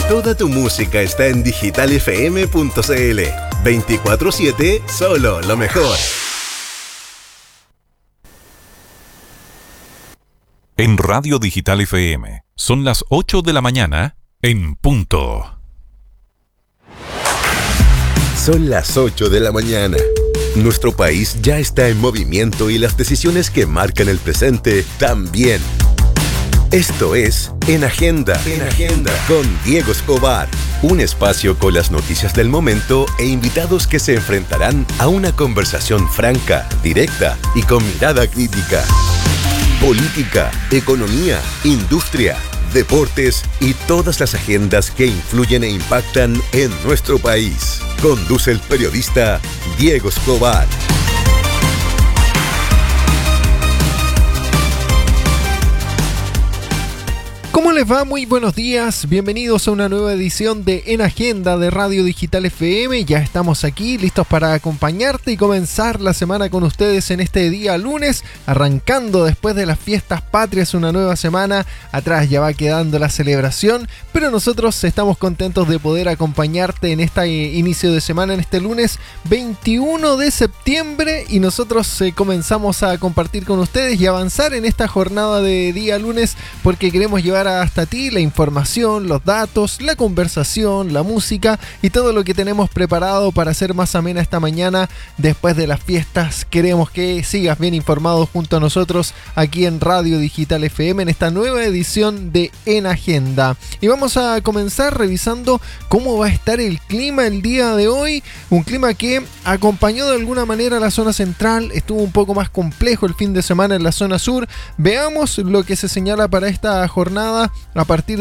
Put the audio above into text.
Toda tu música está en digitalfm.cl. 24/7, solo lo mejor. En Radio Digital FM son las 8 de la mañana en punto. Son las 8 de la mañana. Nuestro país ya está en movimiento y las decisiones que marcan el presente también. Esto es En Agenda, con Diego Escobar. Un espacio con las noticias del momento e invitados que se enfrentarán a una conversación franca, directa y con mirada crítica. Política, economía, industria, deportes y todas las agendas que influyen e impactan en nuestro país. Conduce el periodista Diego Escobar. ¿Cómo les va? Muy buenos días, bienvenidos a una nueva edición de En Agenda de Radio Digital FM. Ya estamos aquí listos para acompañarte y comenzar la semana con ustedes en este día lunes, arrancando después de las fiestas patrias una nueva semana. Atrás ya va quedando la celebración, pero nosotros estamos contentos de poder acompañarte en este inicio de semana, en este lunes 21 de septiembre, y nosotros comenzamos a compartir con ustedes y avanzar en esta jornada de día lunes, porque queremos llevar hasta ti la información, los datos, la conversación, la música y todo lo que tenemos preparado para hacer más amena esta mañana después de las fiestas. Queremos que sigas bien informado junto a nosotros aquí en Radio Digital FM en esta nueva edición de En Agenda. Y vamos a comenzar revisando cómo va a estar el clima el día de hoy. Un clima que acompañó de alguna manera a la zona central, estuvo un poco más complejo el fin de semana en la zona sur. Veamos lo que se señala para esta jornada a partir